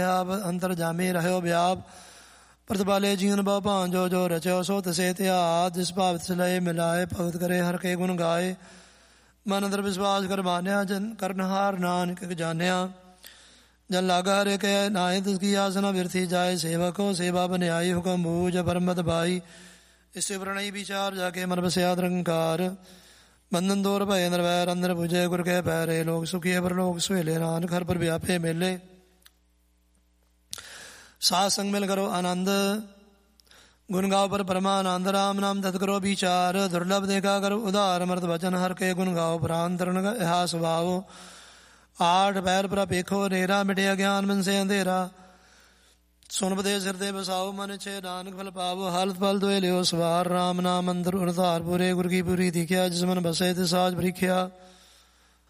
ਅੰਤਰ ਜਾਮੀ ਰਹਿਓ ਵਿਆਪ ਪ੍ਰਤਪਾਲੇ ਜੀਵਨ ਬਹੁ ਭਾਂਜੋ ਜੋ ਰਚਿਓ ਸੋ ਤਸੇ ਧਿਆਤ ਜਿਸ ਭਾਵ ਲਏ ਮਿਲਾਏ ਭਗਤ ਕਰੇ ਹਰ ਕੇ ਗੁਣ ਗਾਏ ਮਨ ਅੰਦਰ ਵਿਸ਼ਵਾਸ ਕਰ ਮਾਨਿਆ ਜਨ ਕਰਨਹਾਰ ਨਾਨਕ ਜਾਣਿਆ ਜਨ ਲਾਗਾ ਹਰੇ ਕਹਿ ਨਾਏ ਤਿਸ ਕੀ ਆਸਨਾ ਵਿਰਥੀ ਜਾਏ ਸੇਵਕੋ ਸੇਵਾ ਬਨਿਆਈ ਹੁਕਮ ਬੂਝ ਪਰਮਤ ਬਾਈ ਇਸੇ ਪ੍ਰਣਈ ਵਿਚਾਰ ਜਾ ਕੇ ਮਨ ਬਸਿਆ ਨਿਰੰਕਾਰ ਬੰਧਨ ਦੂਰ ਭਏ ਨਿਰਵੈਰ ਅੰਦਰ ਬੁਝੇ ਗੁਰ ਕੇ ਪੈਰੇ ਲੋਕ ਸੁਖੀਏ ਪਰਲੋਕ ਸੁਹੇਲੇ ਨਾਨਕ ਹਰ ਪਰ ਵਿਆਪੇ ਮੇਲੇ ਸਾਧ ਸੰਗ ਮਿਲ ਕਰੋ ਆਨੰਦ ਗੁਣ ਗਾਓ ਪਰ ਪਰਮਾਨੰਦ ਰਾਮ ਨਾਮ ਤਤ ਕਰੋ ਵਿਚਾਰ ਦੁਰਲਭ ਦੇਖਾ ਕਰੋ ਉਧਾਰ ਅਮਰਤ ਵਚਨ ਹਰ ਕੇ ਗੁਣ ਗਾਓ ਪ੍ਰਾਂਤਰਨ ਇਹਾ ਸੁਭਾਵ ਆਠ ਪੈਰ ਪਰ ਵੇਖੋ ਨੇਰਾ ਮਿਟਿਆ ਗਿਆਨ ਮਨ ਸੇ ਅੰਧੇਰਾ ਸੁਣ ਬਦੇ ਸਿਰ ਦੇ ਬਸਾਓ ਮਨ ਛੇ ਨਾਨਕ ਫਲ ਪਾਵੋ ਹਾਲਤ ਪਲ ਦੋਏ ਲਿਓ ਸਵਾਰ ਰਾਮ ਨਾਮ ਅੰਦਰ ਉਰਧਾਰ ਪੂਰੇ ਗੁਰ ਕੀ ਪੂਰੀ ਦਿਖਿਆ ਜਿਸ ਮਨ ਬਸੇ ਤੇ ਸਾਜ ਪ੍ਰੀਖਿਆ